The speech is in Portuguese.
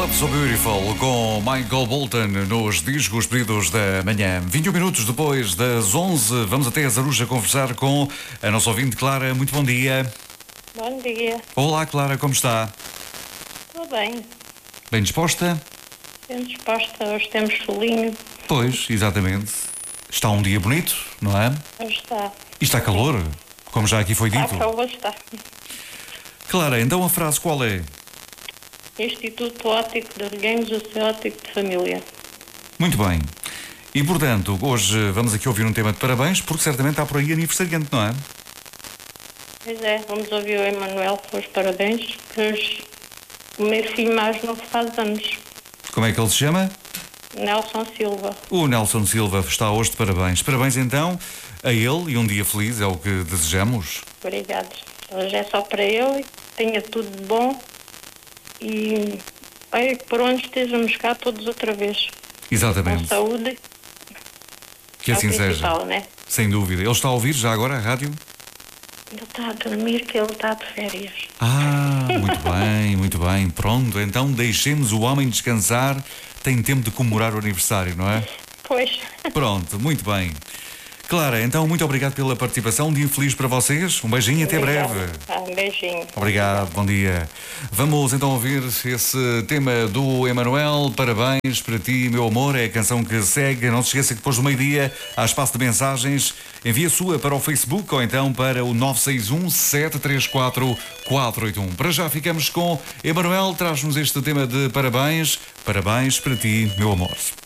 Love So Beautiful com Michael Bolton nos discos pedidos da manhã. 21 minutos depois das 11, vamos até a Zaruja conversar com a nossa ouvinte Clara. Muito bom dia. Bom dia. Olá Clara, como está? Estou bem. Bem disposta? Bem disposta. Hoje temos solinho. Pois, exatamente. Está um dia bonito, não é? Hoje está. E está calor, como já aqui foi dito. Está calor, está. Clara, então a frase qual é? Instituto Óptico de Argueires, o seu óptico de família. Muito bem. E portanto, hoje vamos aqui ouvir um tema de parabéns, porque certamente há por aí aniversariante, não é? Pois é, vamos ouvir o Emanuel com os parabéns, que hoje o meu filho mais novo faz anos. Como é que ele se chama? Nelson Silva. O Nelson Silva está hoje de parabéns. Parabéns então a ele e um dia feliz, é o que desejamos. Obrigado. Hoje é só para ele, tenha tudo de bom e por onde estejamos cá todos outra vez. Exatamente. Com saúde. Que assim seja. Né? Sem dúvida. Ele está a ouvir já agora a rádio? Ele está a dormir, que ele está de férias. Ah, muito bem, muito bem. Pronto, então deixemos o homem descansar. Tem tempo de comemorar o aniversário, não é? Pois. Pronto, muito bem. Clara, então muito obrigado pela participação. Um dia feliz para vocês. Um beijinho e até breve. Um beijinho. Obrigado, bom dia. Vamos então ouvir esse tema do Emanuel. Parabéns para ti, meu amor. É a canção que segue. Não se esqueça que depois do meio-dia há espaço de mensagens. Envie a sua para o Facebook ou então para o 961 734 481. Para já ficamos com Emanuel. Traz-nos este tema de parabéns. Parabéns para ti, meu amor.